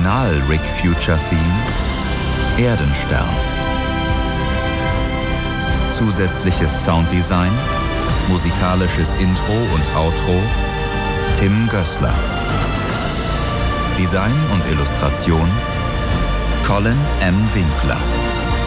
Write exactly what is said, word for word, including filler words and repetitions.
Original Rig Future Theme Erdenstern. Zusätzliches Sounddesign, musikalisches Intro und Outro Tim Gößler. Design und Illustration Colin M. Winkler.